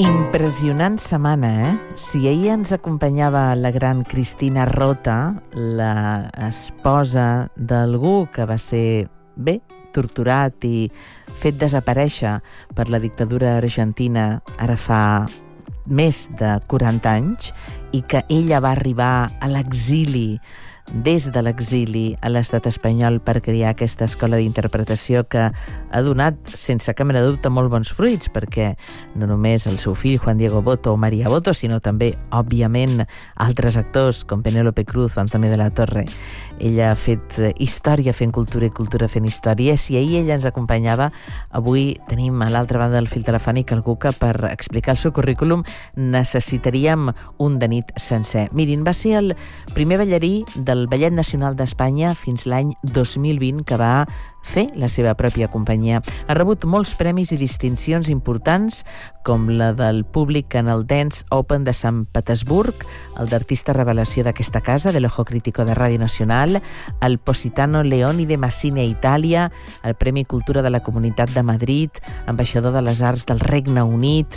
Impressionant setmana, eh? Si ahir ens acompanyava la gran Cristina Rota, la esposa d'algú que va ser, torturat i fet desaparèixer per la dictadura argentina ara fa més de 40 anys i que ella va arribar a l'exili, des de l'exili a l'estat espanyol per crear aquesta escola d'interpretació que ha donat, sense cap mena de dubte, molt bons fruits, perquè no només el seu fill, Juan Diego Botto o María Botto, sinó també, òbviament, altres actors com Penélope Cruz o Antonio de la Torre. Ella ha fet història fent cultura i cultura fent història. Si ahir ella ens acompanyava, avui tenim a l'altra banda del fil telefònic algú que per explicar el seu currículum necessitaríem un de nit sencer. Mirin, va ser el primer ballarí del Ballet Nacional d'Espanya fins l'any 2020 que va fer la seva pròpia companyia. Ha rebut molts premis i distincions importants, com la del públic en el Dance Open de Sant Petersburg, el d'artista revelació d'aquesta casa, de l'Ojo Crítico de Ràdio Nacional, el Positano Leonide Massini a Itàlia, el Premi Cultura de la Comunitat de Madrid, ambaixador de les Arts del Regne Unit,